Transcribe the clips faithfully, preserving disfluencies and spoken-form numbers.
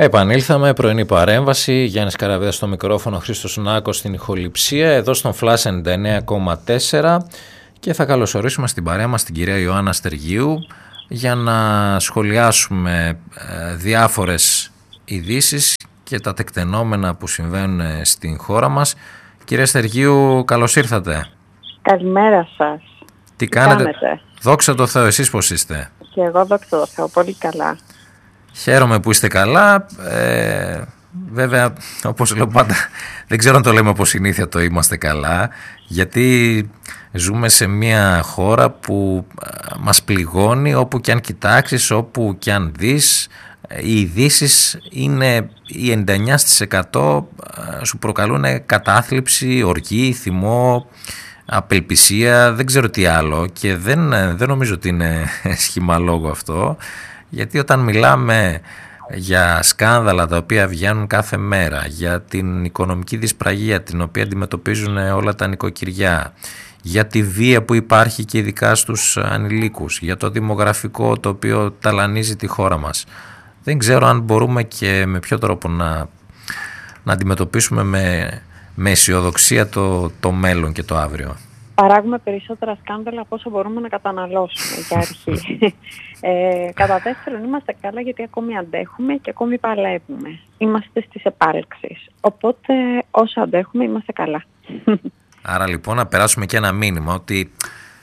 Επανήλθαμε, πρωινή παρέμβαση, Γιάννης Καραβίδας στο μικρόφωνο, Χρήστος Νάκος στην ηχοληψία, εδώ στον Flash ενενήντα εννέα κόμμα τέσσερα και θα καλωσορίσουμε στην παρέα μας την κυρία Ιωάννα Στεργίου για να σχολιάσουμε ε, διάφορες ειδήσεις και τα τεκτενόμενα που συμβαίνουν στην χώρα μας. Κυρία Στεργίου, καλώς ήρθατε. Καλημέρα σας. Τι, Τι κάνετε? κάνετε? Δόξα τω Θεώ, εσείς πώς είστε? Και εγώ δόξα τω Θεώ, πολύ καλά. Χαίρομαι που είστε καλά. Ε, βέβαια, όπως λέω πάντα, δεν ξέρω αν το λέμε όπως συνήθεια το είμαστε καλά, γιατί ζούμε σε μια χώρα που μας πληγώνει όπου και αν κοιτάξεις, όπου και αν δεις. Οι ειδήσεις είναι οι ενενήντα εννέα τοις εκατό σου προκαλούν κατάθλιψη, οργή, θυμό, απελπισία, δεν ξέρω τι άλλο, και δεν, δεν νομίζω ότι είναι σχήμα λόγο αυτό. Γιατί όταν μιλάμε για σκάνδαλα τα οποία βγαίνουν κάθε μέρα, για την οικονομική δυσπραγία την οποία αντιμετωπίζουν όλα τα νοικοκυριά, για τη βία που υπάρχει και ειδικά στους ανηλίκους, για το δημογραφικό το οποίο ταλανίζει τη χώρα μας, δεν ξέρω αν μπορούμε και με ποιο τρόπο να, να αντιμετωπίσουμε με, με αισιοδοξία το, το μέλλον και το αύριο. Παράγουμε περισσότερα σκάνδαλα από όσο μπορούμε να καταναλώσουμε για αρχή. ε, κατά δεύτερον, είμαστε καλά γιατί ακόμη αντέχουμε και ακόμη παλεύουμε. Είμαστε στις επάλξεις. Οπότε όσο αντέχουμε είμαστε καλά. Άρα λοιπόν να περάσουμε και ένα μήνυμα ότι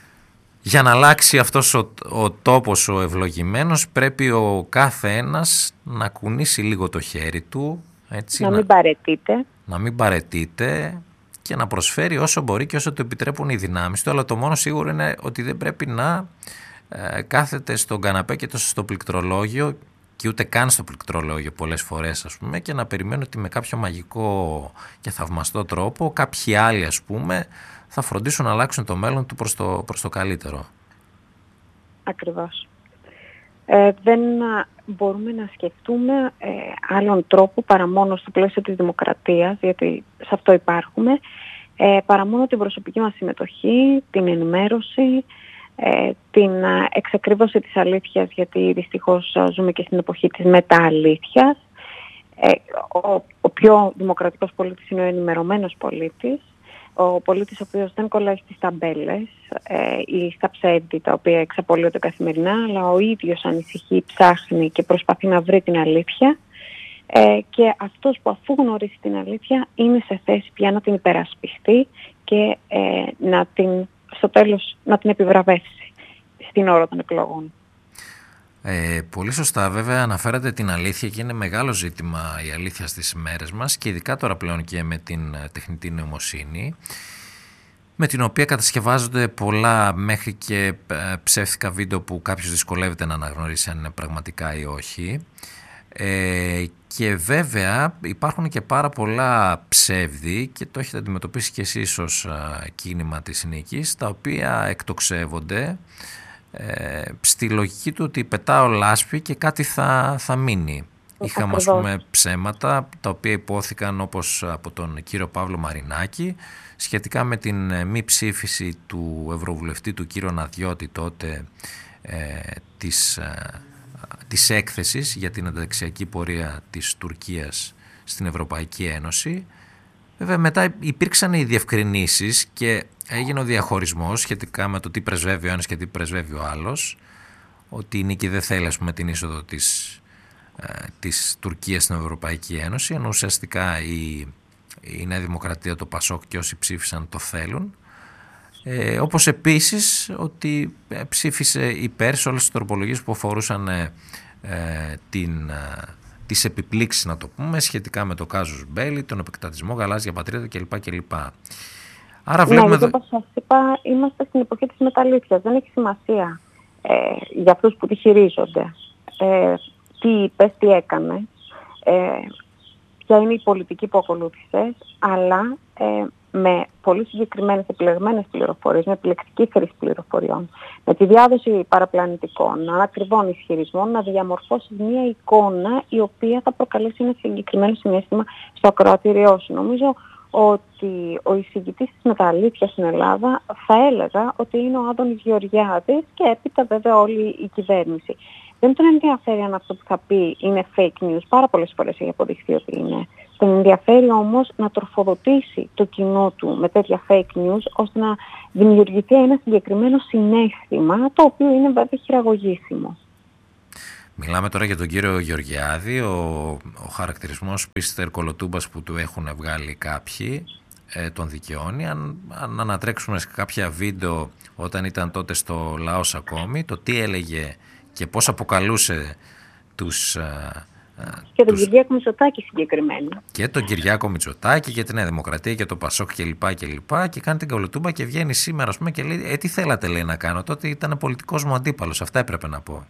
για να αλλάξει αυτός ο, ο τόπος ο ευλογημένος πρέπει ο κάθε ένας να κουνήσει λίγο το χέρι του. Έτσι, να μην παραιτείται. Να μην παραιτείται. Και να προσφέρει όσο μπορεί και όσο το επιτρέπουν οι δυνάμεις του, αλλά το μόνο σίγουρο είναι ότι δεν πρέπει να ε, κάθεται στον καναπέ και τόσο στο πληκτρολόγιο και ούτε καν στο πληκτρολόγιο πολλές φορές, ας πούμε, και να περιμένει ότι με κάποιο μαγικό και θαυμαστό τρόπο κάποιοι άλλοι, ας πούμε, θα φροντίσουν να αλλάξουν το μέλλον του προς το, προς το καλύτερο. Ακριβώς. Ε, δεν μπορούμε να σκεφτούμε ε, άλλον τρόπο παρά μόνο στο πλαίσιο της δημοκρατίας, γιατί σε αυτό υπάρχουμε, ε, παρά μόνο την προσωπική μας συμμετοχή, την ενημέρωση, ε, την εξακρίβωση της αλήθειας, γιατί δυστυχώς ζούμε και στην εποχή της μετα-αλήθειας. Ε, ο, ο πιο δημοκρατικός πολίτης είναι ο ενημερωμένος πολίτης, ο πολίτης ο οποίος δεν κολλάει στις ταμπέλες ε, ή στα ψεύδη τα οποία εξαπολύονται καθημερινά, αλλά ο ίδιος ανησυχεί, ψάχνει και προσπαθεί να βρει την αλήθεια, ε, και αυτός που αφού γνωρίσει την αλήθεια είναι σε θέση πια να την υπερασπιστεί και ε, να την, στο τέλος να την επιβραβεύσει στην ώρα των εκλογών. Ε, πολύ σωστά, βέβαια αναφέρατε την αλήθεια και είναι μεγάλο ζήτημα η αλήθεια στις μέρες μας και ειδικά τώρα πλέον και με την τεχνητή νοημοσύνη, με την οποία κατασκευάζονται πολλά μέχρι και ψεύτικα βίντεο που κάποιος δυσκολεύεται να αναγνωρίσει αν είναι πραγματικά ή όχι. Ε, και βέβαια υπάρχουν και πάρα πολλά ψεύδι, και το έχετε αντιμετωπίσει και εσείς ως κίνημα της συνοικής, τα οποία εκτοξεύονται Ε, στη λογική του ότι πετάω λάσπη και κάτι θα, θα μείνει. Είχαμε, ας πούμε, ψέματα τα οποία υπόθηκαν, όπως από τον κύριο Παύλο Μαρινάκη, σχετικά με την μη ψήφιση του Ευρωβουλευτή του κύριου Ναδιώτη τότε ε, της, ε, της έκθεσης για την ενταξιακή πορεία της Τουρκίας στην Ευρωπαϊκή Ένωση. Βέβαια μετά υπήρξαν οι διευκρινήσεις και έγινε ο διαχωρισμός σχετικά με το τι πρεσβεύει ο ένας και τι πρεσβεύει ο άλλος, ότι η νίκη δεν θέλει, ας πούμε, την είσοδο της, ε, της Τουρκίας στην Ευρωπαϊκή Ένωση, ενώ ουσιαστικά η, η Νέα Δημοκρατία, το Πασόκ και όσοι ψήφισαν το θέλουν, ε, όπως επίσης ότι ε, ψήφισε υπέρ σε όλες τις τροπολογίες που αφορούσαν ε, ε, την... Ε, τις επιπλήξεις, να το πούμε, σχετικά με το κάζους μπέλι, τον επεκτατισμό, γαλάζια πατρίδα κλπ. κλπ. Άρα βλέπουμε... Ναι, γιατί όπως σας είπα, είμαστε στην εποχή της μεταλήθειας. Δεν έχει σημασία ε, για αυτούς που τη χειρίζονται. Ε, τι είπες, τι έκανε, ε, ποια είναι η πολιτική που ακολούθησες, αλλά ε, με πολύ συγκεκριμένες επιλεγμένες πληροφορίες, με επιλεκτική χρήση πληροφοριών, με τη διάδοση παραπλανητικών, ανακριβών ισχυρισμών, να διαμορφώσεις μια εικόνα η οποία θα προκαλέσει ένα συγκεκριμένο συναίσθημα στο ακροατήριό σου. Νομίζω ότι ο εισηγητής της μεταλήθειας στην Ελλάδα θα έλεγα ότι είναι ο Άδωνης Γεωργιάδης και έπειτα βέβαια όλη η κυβέρνηση. Δεν τον ενδιαφέρει αν αυτό που θα πει είναι fake news. Πάρα πολλές φορές έχει αποδειχθεί ότι είναι. Τον ενδιαφέρει όμως να τροφοδοτήσει το κοινό του με τέτοια fake news, ώστε να δημιουργηθεί ένα συγκεκριμένο συναίσθημα, το οποίο είναι βέβαια χειραγωγήσιμο. Μιλάμε τώρα για τον κύριο Γεωργιάδη, ο, ο χαρακτηρισμός πίστερ κολοτούμπας που του έχουν βγάλει κάποιοι, ε, τον δικαιώνει. Αν, αν ανατρέξουμε σε κάποια βίντεο όταν ήταν τότε στο Λαός ακόμη, το τι έλεγε και πώς αποκαλούσε τους... Ε, και τον τους... Κυριάκο Μητσοτάκη συγκεκριμένα. Και τον Κυριάκο Μητσοτάκη και τη Νέα Δημοκρατία και το Πασόκ κλπ. Και, και, και κάνει την κολοτούμπα και βγαίνει σήμερα, ας πούμε, και λέει: Ε, τι θέλατε, λέει, να κάνω. Τότε ήταν πολιτικός μου αντίπαλος. Αυτά έπρεπε να πω.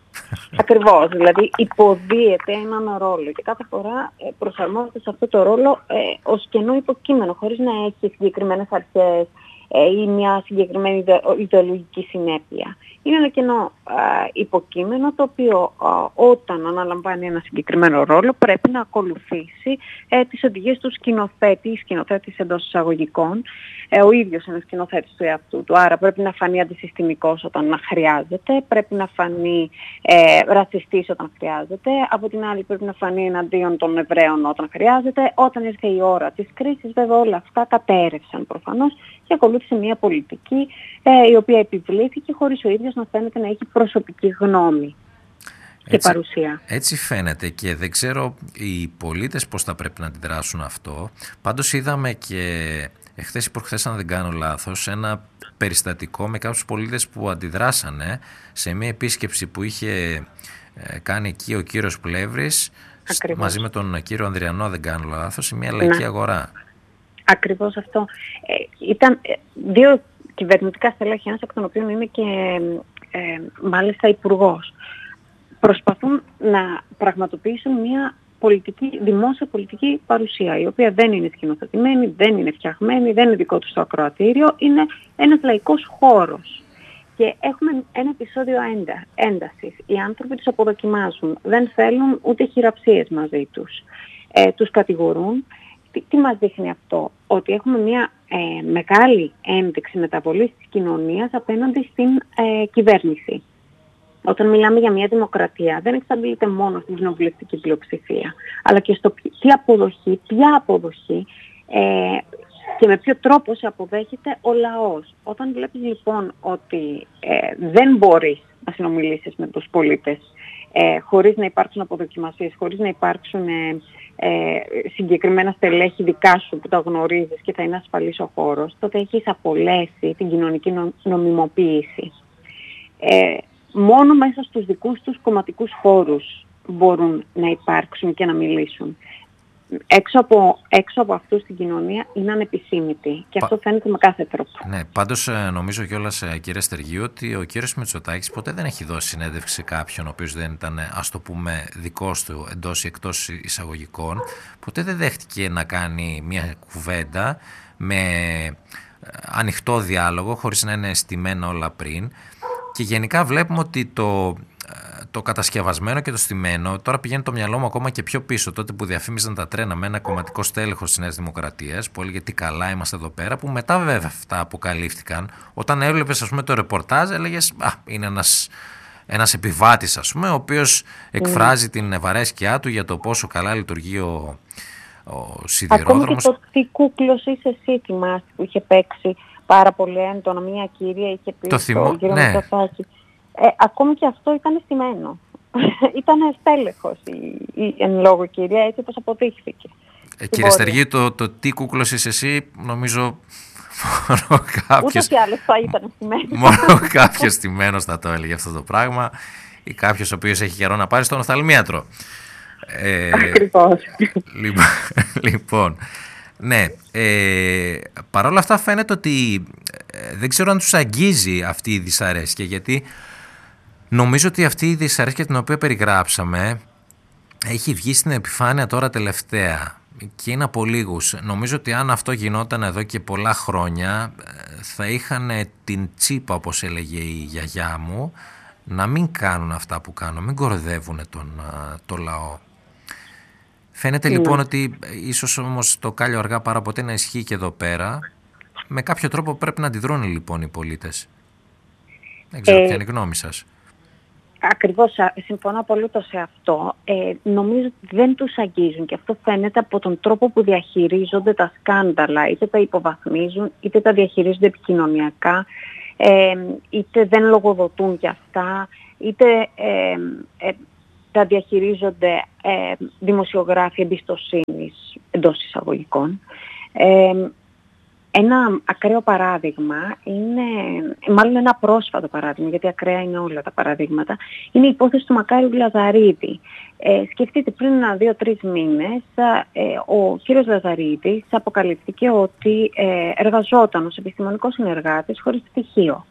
Ακριβώς, δηλαδή υποδίεται έναν ρόλο και κάθε φορά προσαρμόζεται σε αυτό το ρόλο ε, ως κενό υποκείμενο, χωρίς να έχει συγκεκριμένες αρχές ε, ή μια συγκεκριμένη ιδεολογική συνέπεια. Είναι ένα κενό ε, υποκείμενο, το οποίο ε, όταν αναλαμβάνει ένα συγκεκριμένο ρόλο πρέπει να ακολουθήσει ε, τις οδηγίες του σκηνοθέτη ή σκηνοθέτης εντός εισαγωγικών. Ε, ο ίδιος είναι σκηνοθέτης του εαυτού του, άρα πρέπει να φανεί αντισυστημικός όταν να χρειάζεται, πρέπει να φανεί ε, ρατσιστής όταν χρειάζεται, από την άλλη πρέπει να φανεί εναντίον των Εβραίων όταν χρειάζεται. Όταν ήρθε η ώρα της κρίσης, βέβαια όλα αυτά κατέρευσαν προφανώς και ακολούθησε μια πολιτική ε, η οποία επιβλήθηκε χωρίς ο ίδιος να φαίνεται να έχει προσωπική γνώμη και έτσι, παρουσία. Έτσι φαίνεται και δεν ξέρω οι πολίτες πώς θα πρέπει να αντιδράσουν αυτό. Πάντως είδαμε και εχθές ή προχθές, αν δεν κάνω λάθος, ένα περιστατικό με κάποιους πολίτες που αντιδράσανε σε μια επίσκεψη που είχε κάνει εκεί ο κύριος Πλεύρης μαζί με τον κύριο Ανδριανό, δεν κάνω λάθος, σε μια λαϊκή ναι. αγορά. Ακριβώς αυτό. Ε, ήταν δύο κυβερνητικά στελέχη, ένας εκ των οποίων είναι και ε, μάλιστα υπουργός. Προσπαθούν να πραγματοποιήσουν μια πολιτική, δημόσια πολιτική παρουσία, η οποία δεν είναι σκηνοθετημένη, δεν είναι φτιαγμένη, δεν είναι δικό τους το ακροατήριο, είναι ένας λαϊκός χώρος. Και έχουμε ένα επεισόδιο έντα, έντασης. Οι άνθρωποι τους αποδοκιμάζουν, δεν θέλουν ούτε χειραψίες μαζί τους. Ε, τους κατηγορούν. Τι, τι μας δείχνει αυτό? Ότι έχουμε μια ε, μεγάλη ένδειξη μεταβολής της κοινωνίας απέναντι στην ε, κυβέρνηση. Όταν μιλάμε για μια δημοκρατία, δεν εξαντλείται μόνο στην κοινοβουλευτική πλειοψηφία, αλλά και στο τι αποδοχή, ποια αποδοχή ε, και με ποιο τρόπο σε αποδέχεται ο λαός. Όταν βλέπεις λοιπόν ότι ε, δεν μπορείς να συνομιλήσεις με τους πολίτες ε, χωρίς να υπάρξουν αποδοκιμασίες, χωρίς να υπάρξουν ε, ε, συγκεκριμένα στελέχη δικά σου που τα γνωρίζεις και θα είναι ασφαλής ο χώρος, τότε έχεις απολέσει την κοινωνική νομιμοποίηση. Ε, μόνο μέσα στους δικούς τους κομματικούς χώρους μπορούν να υπάρξουν και να μιλήσουν. Έξω από, έξω από αυτούς στην κοινωνία είναι ανεπισήμητοι και Πα... αυτό φαίνεται με κάθε τρόπο. Ναι, πάντως νομίζω κιόλας, κύριε Στεργίου, ότι ο κύριος Μητσοτάκης ποτέ δεν έχει δώσει συνέντευξη σε κάποιον ο οποίος δεν ήταν, ας το πούμε, δικός του εντός ή εκτός εισαγωγικών. Ποτέ δεν δέχτηκε να κάνει μια κουβέντα με ανοιχτό διάλογο, χωρίς να είναι στημένα όλα πριν. Και γενικά βλέπουμε ότι το, το κατασκευασμένο και το στημένο, τώρα πηγαίνει το μυαλό μου ακόμα και πιο πίσω, τότε που διαφήμιζαν τα τρένα με ένα κομματικό στέλεχος της Νέας Δημοκρατίας, που έλεγε τι καλά είμαστε εδώ πέρα, που μετά βέβαια αυτά αποκαλύφθηκαν. Όταν έβλεπες, ας πούμε, το ρεπορτάζ, έλεγες α, είναι ένας, ένας επιβάτης, ας πούμε, ο οποίος εκφράζει mm. την ευαρέσκειά του για το πόσο καλά λειτουργεί ο, ο σιδηρόδρομος. Ακόμη και το τι κούκλος είσαι εσύ, θυμάστε, που είχε παίξει πάρα πολύ έντονα, μια κυρία είχε πει στον κύριο ναι. Μητσοτάκη. Ε, ακόμη και αυτό ήταν στημένο. Ήταν στέλεχος η, η εν λόγω κυρία, έτσι όπως αποδείχθηκε. Ε, κύριε Στεργή, το, το τι κούκλος είσαι εσύ, νομίζω μόνο κάποιος... Ούτως ή άλλως θα ήταν στημένο. Μόνο κάποιος στημένος θα το έλεγε αυτό το πράγμα, ή κάποιος ο οποίος έχει καιρό να πάρει στον οφθαλμίατρο. Ε, Ακριβώς. Λοιπόν, λοιπόν ναι, ε, παρόλα αυτά φαίνεται ότι ε, δεν ξέρω αν τους αγγίζει αυτή η δυσαρέσκεια, γιατί νομίζω ότι αυτή η δυσαρέσκεια την οποία περιγράψαμε έχει βγει στην επιφάνεια τώρα τελευταία και είναι από λίγους. Νομίζω ότι αν αυτό γινόταν εδώ και πολλά χρόνια θα είχαν την τσίπα, όπως έλεγε η γιαγιά μου, να μην κάνουν αυτά που κάνουν, μην κοροϊδεύουν τον, τον λαό. Φαίνεται mm. λοιπόν ότι ίσως όμως το κάλιο αργά παρά ποτέ να ισχύει και εδώ πέρα. Με κάποιο τρόπο πρέπει να αντιδρούν λοιπόν οι πολίτες. Δεν ξέρω ε, ποια είναι η γνώμη σας. Ακριβώς, συμφωνώ απολύτως σε αυτό. Ε, νομίζω ότι δεν τους αγγίζουν και αυτό φαίνεται από τον τρόπο που διαχειρίζονται τα σκάνδαλα. Είτε τα υποβαθμίζουν, είτε τα διαχειρίζονται επικοινωνιακά, ε, είτε δεν λογοδοτούν για αυτά, είτε ε, ε, τα διαχειρίζονται ε, δημοσιογράφοι εμπιστοσύνης εντός εισαγωγικών. Ε, Ένα ακραίο παράδειγμα είναι, μάλλον ένα πρόσφατο παράδειγμα, γιατί ακραία είναι όλα τα παραδείγματα, είναι η υπόθεση του Μακάριου Λαζαρίδη. Ε, σκεφτείτε, πριν δύο-τρεις μήνες, ε, ο κύριος Λαζαρίδης αποκαλύφθηκε ότι ε, εργαζόταν ως επιστημονικός συνεργάτης χωρίς πτυχίο.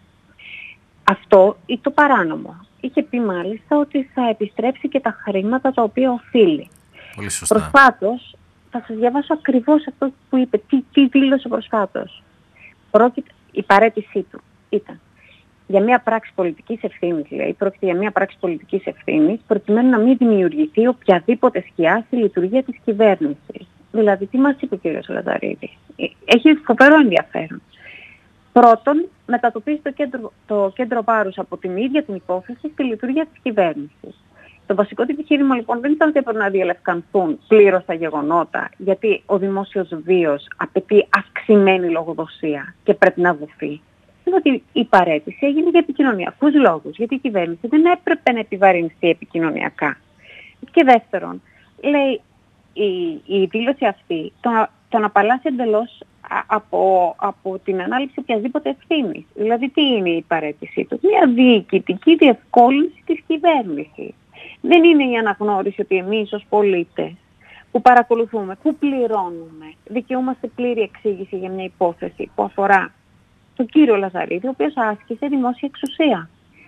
Αυτό ή το παράνομο. Είχε πει μάλιστα ότι θα επιστρέψει και τα χρήματα τα οποία οφείλει. Πολύ σωστά. Προσφάτως, θα σας διαβάσω ακριβώς αυτό που είπε, τι, τι δήλωσε προσφάτως. Πρόκειται, η παραίτησή του ήταν για μια πράξη πολιτικής ευθύνης, λέει, πρόκειται για μια πράξη πολιτικής ευθύνης, προκειμένου να μην δημιουργηθεί οποιαδήποτε σκιά στη λειτουργία της κυβέρνησης. Δηλαδή, τι μας είπε ο κ. Λαζαρίδης? Έχει φοβερό ενδιαφέρον. Πρώτον, μετατοπίζει το κέντρο, το κέντρο βάρους από την ίδια την υπόθεση στη λειτουργία της κυβέρνησης. Το βασικό του επιχείρημα λοιπόν δεν ήταν ότι έπρεπε να διαλευκανθούν πλήρως τα γεγονότα, γιατί ο δημόσιος βίος απαιτεί αυξημένη λογοδοσία και πρέπει να δοθεί. Είναι ότι η παραίτηση έγινε για επικοινωνιακούς λόγους, γιατί η κυβέρνηση δεν έπρεπε να επιβαρυνθεί επικοινωνιακά. Και δεύτερον, λέει η, η δήλωση αυτή τον, τον απαλλάσσει εντελώς από, από την ανάληψη οποιασδήποτε ευθύνης. Δηλαδή, τι είναι η παραίτησή του? Μια διοικητική διευκόλυνση της κυβέρνησης. Δεν είναι η αναγνώριση ότι εμείς ως πολίτες που παρακολουθούμε, που πληρώνουμε, δικαιούμαστε πλήρη εξήγηση για μια υπόθεση που αφορά τον κύριο Λαζαρίδη, ο οποίος άσκησε δημόσια εξουσία.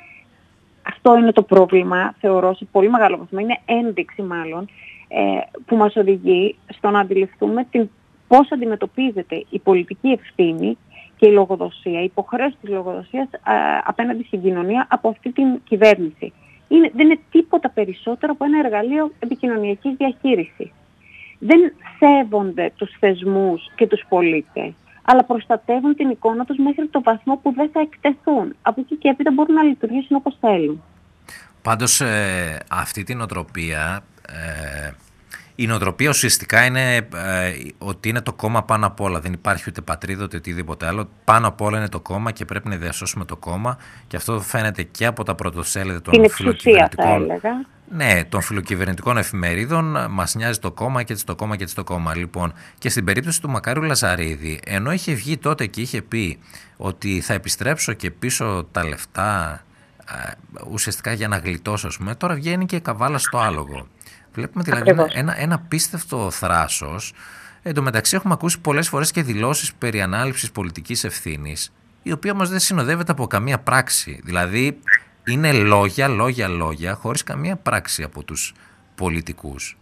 Αυτό είναι το πρόβλημα, θεωρώ, σε πολύ μεγάλο βαθμό. Είναι ένδειξη μάλλον ε, που μας οδηγεί στο να αντιληφθούμε την, πώς αντιμετωπίζεται η πολιτική ευθύνη και η λογοδοσία, η υποχρέωση της λογοδοσίας α, απέναντι στην κοινωνία από αυτή την κυβέρνηση. Είναι, δεν είναι τίποτα περισσότερο από ένα εργαλείο επικοινωνιακής διαχείρισης. Δεν σέβονται τους θεσμούς και τους πολίτες, αλλά προστατεύουν την εικόνα τους μέχρι το βαθμό που δεν θα εκτεθούν. Από εκεί και έπειτα μπορούν να λειτουργήσουν όπως θέλουν. Πάντως ε, αυτή την νοοτροπία, ε, η νοοτροπία ουσιαστικά είναι ε, ότι είναι το κόμμα πάνω απ' όλα. Δεν υπάρχει ούτε πατρίδα ούτε οτιδήποτε άλλο. Πάνω απ' όλα είναι το κόμμα και πρέπει να διασώσουμε το κόμμα. Και αυτό φαίνεται και από τα πρωτοσέλιδα των φιλοκυβερνητικών. Ναι, των φιλοκυβερνητικών εφημερίδων. Μας νοιάζει το κόμμα και έτσι το κόμμα και έτσι το κόμμα. Λοιπόν, και στην περίπτωση του Μακάριου Λαζαρίδη, ενώ είχε βγει τότε και είχε πει ότι θα επιστρέψω και πίσω τα λεφτά ουσιαστικά για να γλιτώσω, ας πούμε, τώρα βγαίνει και καβάλα στο άλογο. Βλέπουμε δηλαδή ένα, ένα, ένα πίστευτο θράσος. Εν τω μεταξύ έχουμε ακούσει πολλές φορές και δηλώσεις περί ανάληψης πολιτικής ευθύνης, η οποία όμως δεν συνοδεύεται από καμία πράξη. Δηλαδή είναι λόγια, λόγια, λόγια, χωρίς καμία πράξη από τους πολιτικούς.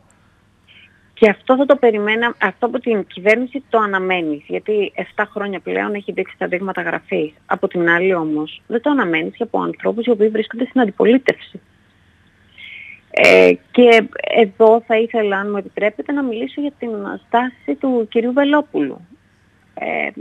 Και αυτό θα το περιμένα, αυτό από την κυβέρνηση το αναμένεις, γιατί επτά χρόνια πλέον έχει δείξει τα δείγματα γραφής. Από την άλλη όμως δεν το αναμένεις και από ανθρώπους οι οποίοι βρίσκονται στην αντιπολίτευση. Ε, και εδώ θα ήθελα, αν μου επιτρέπετε, να μιλήσω για την στάση του κυρίου Βελόπουλου. Ε,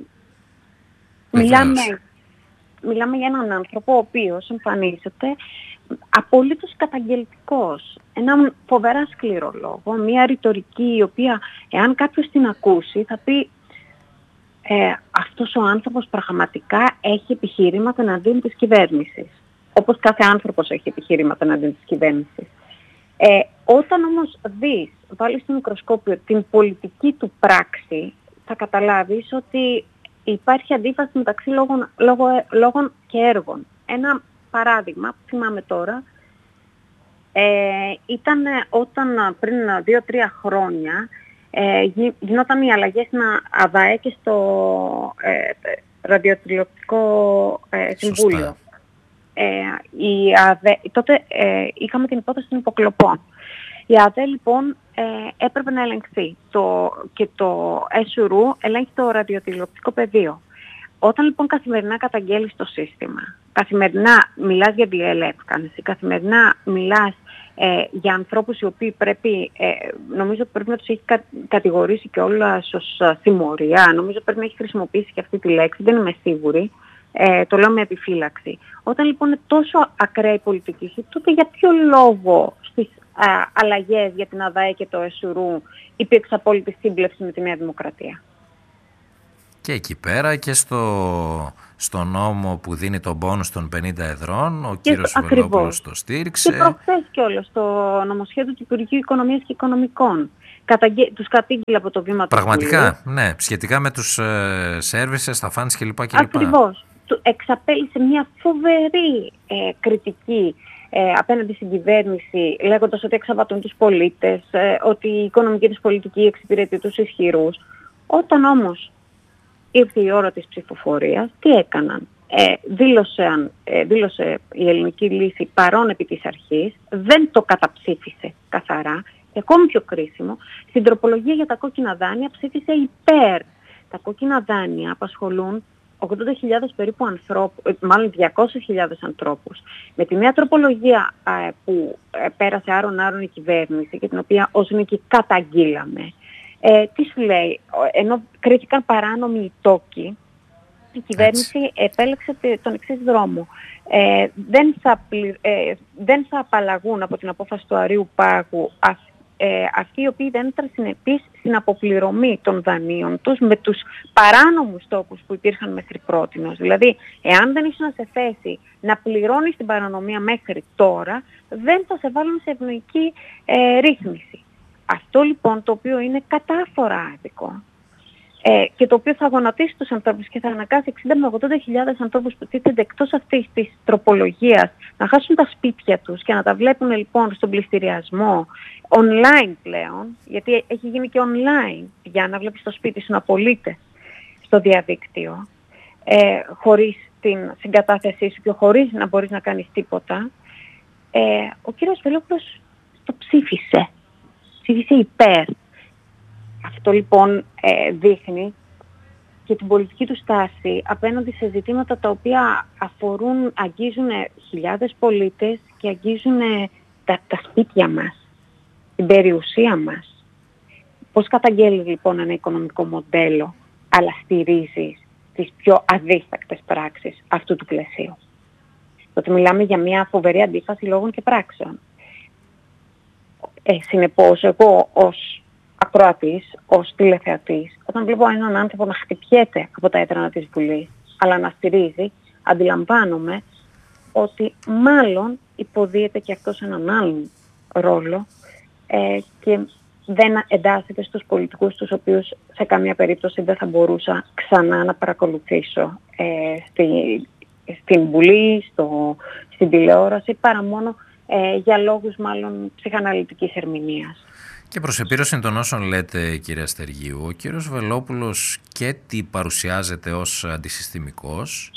μιλάμε, μιλάμε για έναν άνθρωπο ο οποίος εμφανίζεται απολύτως καταγγελτικός. Έναν φοβερά σκληρό λόγο, μια ρητορική η οποία, εάν κάποιος την ακούσει, θα πει ε, αυτός ο άνθρωπος πραγματικά έχει επιχειρήματα εναντίον της κυβέρνησης. Όπως κάθε άνθρωπος έχει επιχειρήματα εναντίον της κυβέρνησης. Ε, όταν όμως δεις, βάλεις στο μικροσκόπιο την πολιτική του πράξη, θα καταλάβεις ότι υπάρχει αντίφαση μεταξύ λόγων, λόγων, λόγων και έργων. Ένα παράδειγμα που θυμάμαι τώρα, ε, ήταν όταν πριν δύο τρία χρόνια ε, γινόταν οι αλλαγές στην ΑΔΑΕ και στο ε, ραδιοτηλεοπτικό ε, συμβούλιο. Ε, η ΑΔΕ, τότε ε, είχαμε την υπόθεση των υποκλοπών. Η ΑΔΕ λοιπόν ε, έπρεπε να ελεγχθεί το, και το ΕΣΟΥΡΟΥ ελέγχει το ραδιοτηλεοπτικό πεδίο. Όταν λοιπόν καθημερινά καταγγέλεις το σύστημα, καθημερινά μιλάς για διελεύκανση, καθημερινά μιλάς ε, για ανθρώπους οι οποίοι πρέπει, ε, νομίζω πρέπει να τους έχει κα, κατηγορήσει και όλα ως συμμορία, νομίζω πρέπει να έχει χρησιμοποιήσει και αυτή τη λέξη, δεν είμαι σίγουρη, Ε, το λέω με επιφύλαξη. Όταν λοιπόν είναι τόσο ακραία η πολιτική, τότε για ποιο λόγο στις α, αλλαγές για την ΑΔΑΕ και το ΕΣΟΥΡΟΥ υπήρξε απόλυτη σύμπλευση με τη Νέα Δημοκρατία? Και εκεί πέρα και στο, στο νόμο που δίνει τον πόνους των πενήντα εδρών, ο και κύριος Βελόπουλος το στήριξε. Και προχθές κιόλας στο νομοσχέδιο του Υπουργείου Οικονομίας και Οικονομικών. Καταγγε... Τους κατήγγειλε από το βήμα του Πραγματικά, ναι, σχετικά με τους ε, services, τα funds κλπ. Ακριβώς. Εξαπέλυσε μια φοβερή ε, κριτική ε, απέναντι στην κυβέρνηση, λέγοντας ότι εξαπατούν τους πολίτες, ε, ότι η οικονομική της πολιτική εξυπηρετεί τους ισχυρούς. Όταν όμως ήρθε η ώρα της ψηφοφορίας, τι έκαναν? Ε, δήλωσαν, ε, δήλωσε η ελληνική λύση παρόν επί της αρχής, δεν το καταψήφισε καθαρά. Και ακόμη πιο κρίσιμο, στην τροπολογία για τα κόκκινα δάνεια ψήφισε υπέρ. Τα κόκκινα δάνεια απασχολούν ογδόντα χιλιάδες περίπου ανθρώπους, μάλλον διακόσιες χιλιάδες ανθρώπους. Με τη νέα τροπολογία ε, που ε, πέρασε άρον-άρον η κυβέρνηση και την οποία ως νίκη καταγγείλαμε, ε, τι σου λέει, ενώ κρίθηκαν παράνομοι οι τόκοι, η κυβέρνηση Έτσι. επέλεξε τον εξής δρόμο. Ε, δεν, θα πλη, ε, δεν θα απαλλαγούν από την απόφαση του Αρείου Πάγου Ε, αυτοί οι οποίοι δεν ήταν συνεπείς στην αποπληρωμή των δανείων τους με τους παράνομους τόκους που υπήρχαν μέχρι πρότινος. Δηλαδή, εάν δεν ήσουν σε θέση να πληρώνεις την παρανομία μέχρι τώρα, δεν θα σε βάλουν σε ευνοϊκή ε, ρύθμιση. Αυτό λοιπόν το οποίο είναι κατάφορα άδικο ε, και το οποίο θα γονατίσει τους ανθρώπους και θα αναγκάσει εξήντα με ογδόντα χιλιάδες ανθρώπους που τίθενται εκτός αυτής της τροπολογίας να χάσουν τα σπίτια τους και να τα βλέπουν λοιπόν στον πληστηριασμό online πλέον, γιατί έχει γίνει και online για να βλέπεις το σπίτι σου να πωλείται στο διαδίκτυο, ε, χωρίς την συγκατάθεσή σου και χωρίς να μπορείς να κάνεις τίποτα. Ε, ο κύριος Βελόπουλος το ψήφισε. Ψήφισε υπέρ. Αυτό λοιπόν ε, δείχνει και την πολιτική του στάση απέναντι σε ζητήματα τα οποία αφορούν, αγγίζουν χιλιάδες πολίτες και αγγίζουν τα, τα σπίτια μας, την περιουσία μας. Πώς καταγγέλει λοιπόν ένα οικονομικό μοντέλο, αλλά στηρίζει τις πιο αδίστακτες πράξεις αυτού του πλαισίου? Ότι μιλάμε για μια φοβερή αντίφαση λόγων και πράξεων. Ε, συνεπώς, εγώ ως ακροατής, ως τηλεθεατής, όταν βλέπω έναν άνθρωπο να χτυπιέται από τα έδρανα της Βουλής, αλλά να στηρίζει, αντιλαμβάνομαι ότι μάλλον υποδίεται και αυτός έναν άλλον ρόλο ε, και δεν εντάσσεται στους πολιτικούς τους οποίους σε καμία περίπτωση δεν θα μπορούσα ξανά να παρακολουθήσω ε, στη, στην Βουλή, στο, στην τηλεόραση, παρά μόνο ε, για λόγους μάλλον ψυχαναλυτικής ερμηνείας. Και προς επίρρωση των όσων λέτε, κυρία Στεργίου, ο κύριος Βελόπουλος και τι παρουσιάζεται ως αντισυστημικός,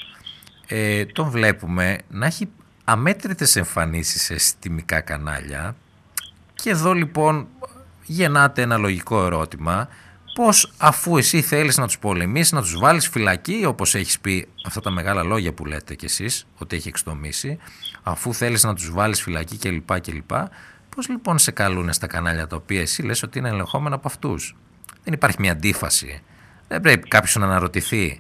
ε, τον βλέπουμε να έχει αμέτρητες εμφανίσεις σε συστημικά κανάλια. Και εδώ λοιπόν γεννάται ένα λογικό ερώτημα, πώς αφού εσύ θέλεις να τους πολεμήσεις, να τους βάλεις φυλακή, όπως έχεις πει αυτά τα μεγάλα λόγια που λέτε κι εσείς, ότι έχει εξτομίσει, αφού θέλεις να τους βάλεις φυλακή κλπ. κλπ. Πώς λοιπόν σε καλούνε στα κανάλια τα οποία εσύ λες ότι είναι ελεγχόμενα από αυτούς? Δεν υπάρχει μια αντίφαση? Δεν πρέπει κάποιος να αναρωτηθεί?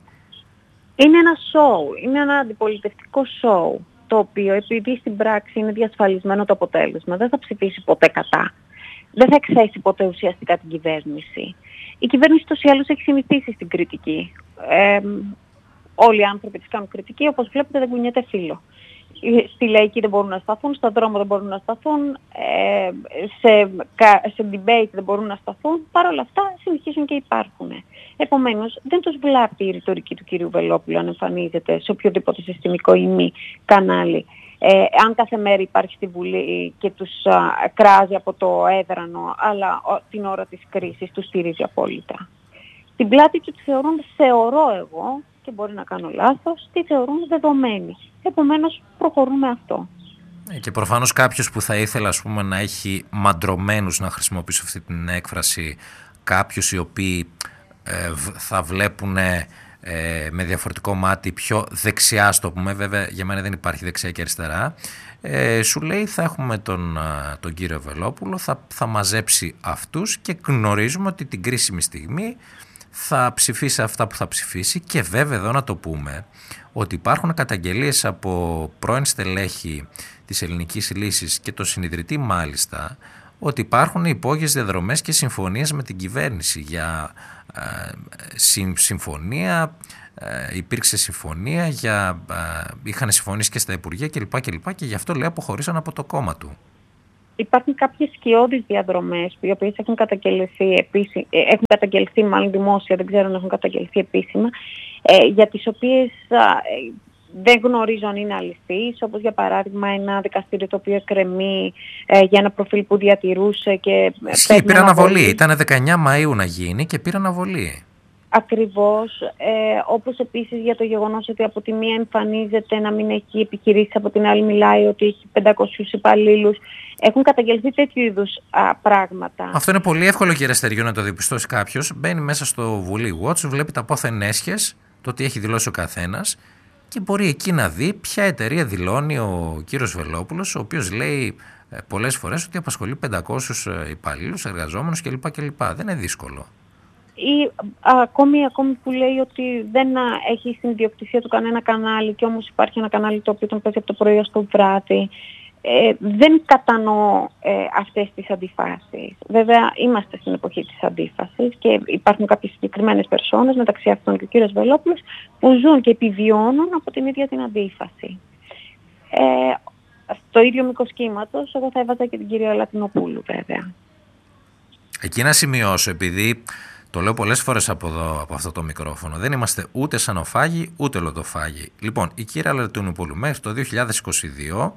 Είναι ένα show, είναι ένα αντιπολιτευτικό show, το οποίο επειδή στην πράξη είναι διασφαλισμένο το αποτέλεσμα, δεν θα ψηφίσει ποτέ κατά. Δεν θα εκθέσει ποτέ ουσιαστικά την κυβέρνηση. Η κυβέρνηση τόσο ή άλλως έχει συνηθίσει στην κριτική. Ε, όλοι οι άνθρωποι της κάνουν κριτική, όπως βλέπετε δεν κουνιέται φύλλο. Στη λαϊκή δεν μπορούν να σταθούν, στον δρόμο δεν μπορούν να σταθούν, ε, σε, σε debate δεν μπορούν να σταθούν. Παρ' όλα αυτά συνεχίζουν και υπάρχουν. Επομένως, δεν τους βλάπτει η ρητορική του κυρίου Βελόπουλου αν εμφανίζεται σε οποιοδήποτε συστημικό ή μη κανάλι. Ε, αν κάθε μέρα υπάρχει στη Βουλή και τους α, κράζει από το έδρανο, αλλά ο, την ώρα της κρίσης τους στηρίζει απόλυτα. Την πλάτη του τη θεωρούν, θεωρώ εγώ, και μπορεί να κάνω λάθος, τη θεωρούν δεδομένη. Επομένως προχωρούμε αυτό. Και προφανώς κάποιος που θα ήθελε, ας πούμε, να έχει μαντρωμένους, να χρησιμοποιήσω αυτή την έκφραση, κάποιους οι οποίοι ε, θα βλέπουν ε, με διαφορετικό μάτι πιο δεξιά, στο πούμε, βέβαια για μένα δεν υπάρχει δεξιά και αριστερά, ε, σου λέει θα έχουμε τον, τον κύριο Βελόπουλο, θα, θα μαζέψει αυτούς και γνωρίζουμε ότι την κρίσιμη στιγμή θα ψηφίσει αυτά που θα ψηφίσει και βέβαια εδώ να το πούμε ότι υπάρχουν καταγγελίες από πρώην στελέχη της Ελληνικής Λύσης και το συνιδρυτή μάλιστα ότι υπάρχουν υπόγειες διαδρομές και συμφωνίες με την κυβέρνηση για ε, συμ, συμφωνία, ε, υπήρξε συμφωνία, για, ε, είχαν συμφωνήσει και στα Υπουργεία κλπ. κλπ. Και γι' αυτό λέει αποχωρήσαν από το κόμμα του. Υπάρχουν κάποιες σκιώδεις διαδρομές, οι οποίες έχουν καταγγελθεί, επίση, έχουν καταγγελθεί μάλλον δημόσια, δεν ξέρω αν έχουν καταγγελθεί επίσημα, ε, για τις οποίες ε, δεν γνωρίζω αν είναι αληθείς, όπως για παράδειγμα ένα δικαστήριο το οποίο εκκρεμεί ε, για ένα προφίλ που διατηρούσε και... Ισχύει, πήρε αναβολή. Ήταν δεκαεννιά Μαΐου να γίνει και πήρε αναβολή. Ακριβώς, ε, όπως επίσης για το γεγονός ότι από τη μία εμφανίζεται να μην έχει επιχειρήσεις, από την άλλη μιλάει ότι έχει πεντακόσιους υπαλλήλους. Έχουν καταγγελθεί τέτοιου είδους α, πράγματα. Αυτό είναι πολύ εύκολο, κύριε Στεριού, να το διαπιστώσει κάποιος. Μπαίνει μέσα στο Βουλή Watch, βλέπει τα πόθεν έσχες, το τι έχει δηλώσει ο καθένας και μπορεί εκεί να δει ποια εταιρεία δηλώνει ο κύριος Βελόπουλος, ο οποίος λέει ε, πολλές φορές ότι απασχολεί πεντακόσιους υπαλλήλους, εργαζόμενους κλπ. κλπ. Δεν είναι δύσκολο. Ή α, ακόμη, ακόμη που λέει ότι δεν α, έχει στην ιδιοκτησία του κανένα κανάλι και όμως υπάρχει ένα κανάλι το οποίο τον παίζει από το πρωί ως το βράδυ. Ε, δεν κατανοώ ε, αυτές τις αντιφάσεις. Βέβαια είμαστε στην εποχή της αντίφασης και υπάρχουν κάποιες συγκεκριμένες περσόνες, μεταξύ αυτών και ο κύριος Βελόπουλος, που ζουν και επιβιώνουν από την ίδια την αντίφαση. Ε, στο ίδιο μήκος κύματος εγώ θα έβαζα και την κυρία Λατινοπούλου βέβαια. Εκεί να σημειώσω, επειδή το λέω πολλές φορές από εδώ, από αυτό το μικρόφωνο, δεν είμαστε ούτε σανοφάγοι ούτε λοτοφάγοι. Λοιπόν, η κυρία Λατινοπούλου μέχρι το δύο χιλιάδες είκοσι δύο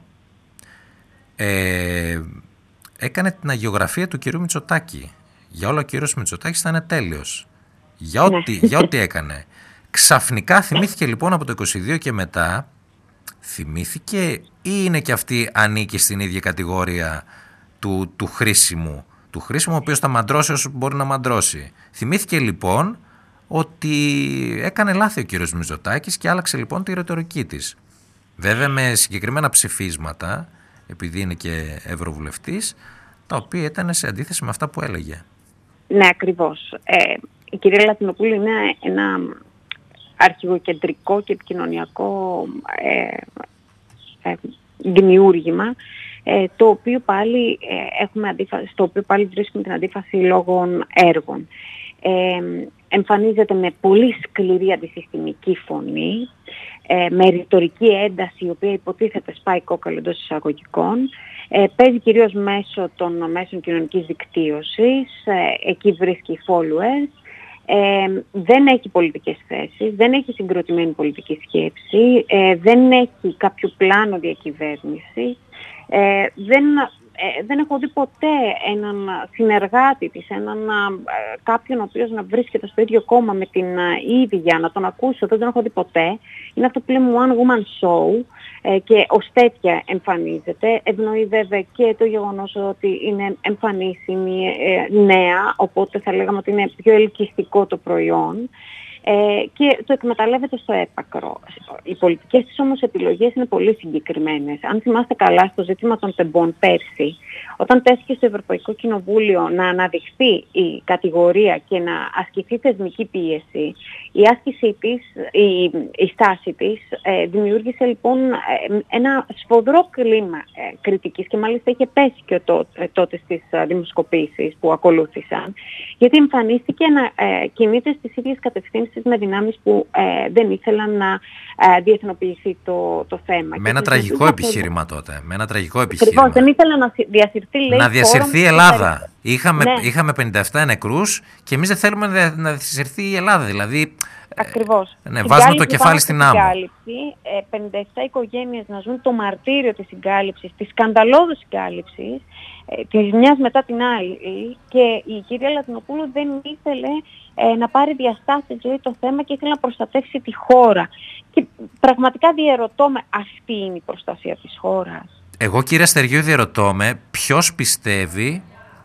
ε, έκανε την αγιογραφία του κυρίου Μητσοτάκη. Για όλα ο κύριος Μητσοτάκης ήταν τέλειος. Για ό,τι, για ό,τι έκανε. Ξαφνικά θυμήθηκε λοιπόν από το είκοσι δύο και μετά, θυμήθηκε ή είναι και αυτή ανήκει στην ίδια κατηγορία του, του χρήσιμου. Του χρήσιμου, ο οποίος θα μαντρώσει όσο μπορεί να μαντρώσει. Θυμήθηκε λοιπόν ότι έκανε λάθη ο κύριος Μητσοτάκης και άλλαξε λοιπόν τη ρητορική της. Βέβαια με συγκεκριμένα ψηφίσματα, επειδή είναι και ευρωβουλευτής, τα οποία ήταν σε αντίθεση με αυτά που έλεγε. Ναι, ακριβώς. Ε, η κυρία Λατινοπούλου είναι ένα αρχηγοκεντρικό και επικοινωνιακό ε, ε, δημιούργημα, ε, το οποίο πάλι, ε, έχουμε αντίφαση, στο οποίο πάλι βρίσκουμε την αντίφαση λόγω έργων. Ε, εμφανίζεται με πολύ σκληρή αντισυστημική φωνή, ε, με ρητορική ένταση η οποία υποτίθεται σπάει κόκαλο εντός εισαγωγικών, ε, παίζει κυρίως μέσω των μέσων κοινωνικής δικτύωσης, ε, εκεί βρίσκει followers, ε, δεν έχει πολιτικές θέσεις, δεν έχει συγκροτημένη πολιτική σκέψη, ε, δεν έχει κάποιο πλάνο διακυβέρνησης, ε, δεν... Ε, δεν έχω δει ποτέ έναν συνεργάτη της, έναν ε, κάποιον ο οποίος να βρίσκεται στο ίδιο κόμμα με την ε, ίδια, να τον ακούσω, δεν τον έχω δει ποτέ. Είναι αυτό που λέμε one woman show ε, και ως τέτοια εμφανίζεται. Ευνοεί βέβαια και το γεγονός ότι είναι εμφανίσιμη ε, νέα, οπότε θα λέγαμε ότι είναι πιο ελκυστικό το προϊόν. Ε, και το εκμεταλλεύεται στο έπακρο. Οι πολιτικές της όμως επιλογές είναι πολύ συγκεκριμένες. Αν θυμάστε καλά στο ζήτημα των τεμπών πέρσι, όταν τέθηκε στο Ευρωπαϊκό Κοινοβούλιο να αναδειχθεί η κατηγορία και να ασκηθεί θεσμική πίεση, η άσκηση της, η, η στάση της ε, δημιούργησε λοιπόν ε, ένα σφοδρό κλίμα ε, κριτικής και μάλιστα είχε πέσει και το, ε, τότε στις ε, δημοσκοπήσεις που ακολούθησαν, γιατί εμφανίστηκε να ε, κινείται στις ίδιες κατευθύνσεις με δυνάμεις που ε, δεν ήθελαν να ε, διεθνοποιηθεί το, το θέμα. Με ένα τραγικό επιχείρημα το... τότε. Με ένα τραγικό επιχείρημα. Ακριβώς, δεν ήθελα να διασυρθεί, λέει, να διασυρθεί η Ελλάδα. Είχαμε, ναι. είχαμε πενήντα επτά νεκρούς και εμείς δεν θέλουμε να, να διασυρθεί η Ελλάδα. Δηλαδή, ακριβώς. Ε, ναι, βάζουμε το κεφάλι στην άμμο. Ε, πενήντα επτά οικογένειες να ζουν το μαρτύριο της συγκάλυψης, της σκανδαλώδους συγκάλυψης, ε, της μιας μετά την άλλη, και η κυρία Λατινοπούλου δεν ήθελε ε, να πάρει διαστάσεις, λέει, το θέμα και ήθελε να προστατεύσει τη χώρα. Και πραγματικά διαρωτώ με, αυτή είναι η προστασία της χώρας? Εγώ, κύριε Στεριού, διαρωτώ με ποιος πιστεύει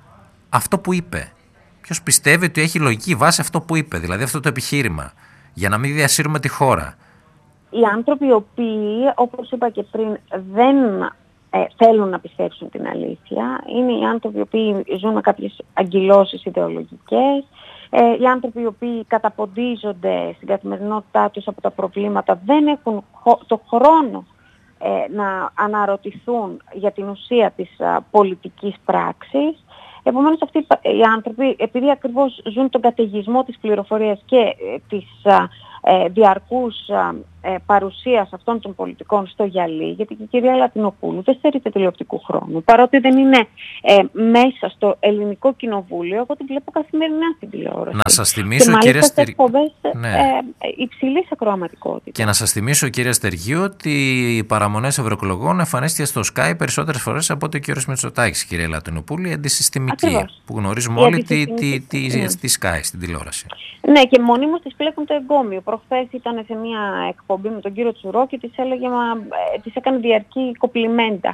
αυτό που είπε. Ποιος πιστεύει ότι έχει λογική βάση αυτό που είπε, δηλαδή αυτό το επιχείρημα, για να μην διασύρουμε τη χώρα. Οι άνθρωποι οι οποίοι, όπως είπα και πριν, δεν ε, θέλουν να πιστέψουν την αλήθεια. Είναι οι άνθρωποι οι οποίοι ζουν με κάποιες αγκυλώσεις ιδεολογικές, ε, οι άνθρωποι οι οποίοι καταποντίζονται στην καθημερινότητά τους από τα προβλήματα, δεν έχουν το χρόνο ε, να αναρωτηθούν για την ουσία της α, πολιτικής πράξης. Επομένως αυτοί οι άνθρωποι, επειδή ακριβώς ζουν τον καταιγισμό της πληροφορίας και ε, της ε, διαρκούς ε, παρουσίας αυτών των πολιτικών στο γυαλί, γιατί και η κυρία Λατινοπούλου δεν στερείται τηλεοπτικού χρόνου, παρότι δεν είναι ε, μέσα στο ελληνικό κοινοβούλιο, εγώ την βλέπω καθημερινά στην τηλεόραση. Να σας θυμίσω, και κύριε Στεργίου, εκπομπές ναι. ε, υψηλής ακροαματικότητας. Και να σας θυμίσω, κύριε Στεργίου, ότι οι παραμονές ευρωεκλογών εμφανίστηκε στο Sky περισσότερες φορές από ότι ο κύριος Μητσοτάκης, κυρία Λατινοπούλου, η αντισυστημική, ακριβώς, που γνωρίζουμε όλοι τη, τη, τη, ναι. τη Sky στην τηλεόραση. Ναι, και μονίμως της πλέκουν το εγκόμιο. Προχθές ήταν σε μια εκπομπή με τον κύριο Τσουρό και της έλεγε, μα, ε, της έκανε διαρκή κοπλιμέντα.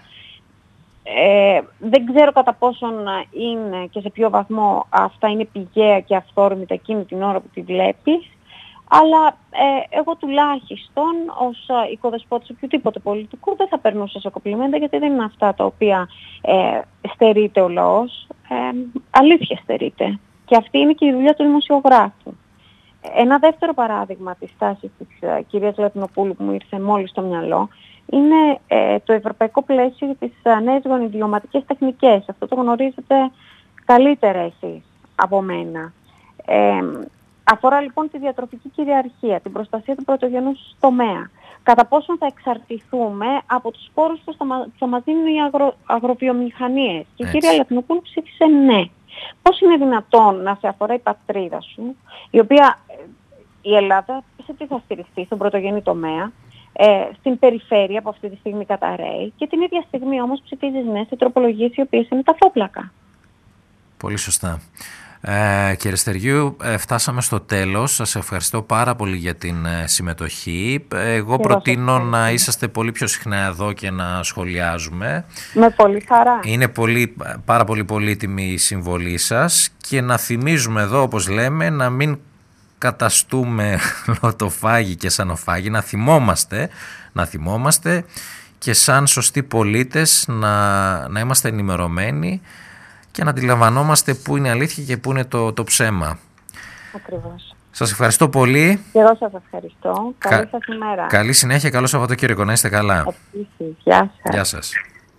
Ε, δεν ξέρω κατά πόσον είναι και σε ποιο βαθμό αυτά είναι πηγαία και αυθόρμητα εκείνη την ώρα που τη βλέπεις, αλλά ε, εγώ τουλάχιστον ως ε, οικοδεσπότης οποιοδήποτε πολιτικού δεν θα περνούσα σε κοπλιμέντα, γιατί δεν είναι αυτά τα οποία ε, στερείται ο λαός, ε, αλήθεια στερείται. Και αυτή είναι και η δουλειά του δημοσιογράφου. Ένα δεύτερο παράδειγμα της τάσης της uh, κυρίας Λατινοπούλου που μου ήρθε μόλις στο μυαλό είναι ε, το ευρωπαϊκό πλαίσιο της uh, νέες γονιδιωματικές τεχνικές. Αυτό το γνωρίζετε καλύτερα εσείς από μένα. Ε, αφορά λοιπόν τη διατροφική κυριαρχία, την προστασία του πρωτογενούς τομέα. Κατά πόσον θα εξαρτηθούμε από τους σπόρους που θα μας δίνουν οι αγρο, αγροβιομηχανίες. Και η κυρία Λατινοπούλου ψήφισε ναι. Πώς είναι δυνατόν να σε αφορά η πατρίδα σου, η οποία η Ελλάδα σε τι θα στηριχθεί, στον πρωτογενή τομέα, ε, στην περιφέρεια που αυτή τη στιγμή καταραίει, και την ίδια στιγμή όμως ψηφίζεις ναι σε τροπολογίες οι οποίες είναι ταφόπλακα. Πολύ σωστά. Ε, κύριε Στεργίου, ε, φτάσαμε στο τέλος. Σας ευχαριστώ πάρα πολύ για την ε, συμμετοχή. Εγώ και προτείνω να είσαστε πολύ πιο συχνά εδώ και να σχολιάζουμε. Με πολύ χαρά. Είναι πολύ, πάρα πολύ πολύτιμη η συμβολή σας, και να θυμίζουμε εδώ, όπως λέμε, να μην καταστούμε λωτοφάγοι και σανοφάγοι, να θυμόμαστε, να θυμόμαστε και σαν σωστοί πολίτες να, να είμαστε ενημερωμένοι και να αντιλαμβανόμαστε πού είναι αλήθεια και πού είναι το, το ψέμα. Ακριβώς. Σας ευχαριστώ πολύ. Και εγώ σας ευχαριστώ. Καλή Κα... σας ημέρα. Καλή συνέχεια, καλό Σαββατοκύριακο, να είστε καλά. Επίσης. Γεια σας. Γεια σας.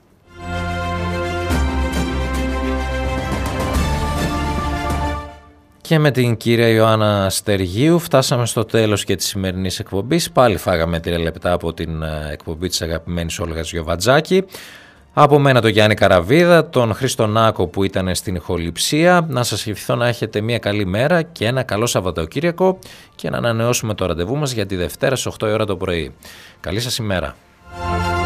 Και με την κυρία Ιωάννα Στεργίου φτάσαμε στο τέλος και της σημερινής εκπομπής. Πάλι φάγαμε τρία λεπτά από την εκπομπή της αγαπημένης Όλγας Γιοβατζάκη. Από μένα τον Γιάννη Καραβίδα, τον Χρήστο Νάκο που ήταν στην ηχοληψία. Να σας ευχηθώ να έχετε μια καλή μέρα και ένα καλό Σαββατοκύριακο, και να ανανεώσουμε το ραντεβού μας για τη Δευτέρα στις οκτώ η ώρα το πρωί. Καλή σας ημέρα.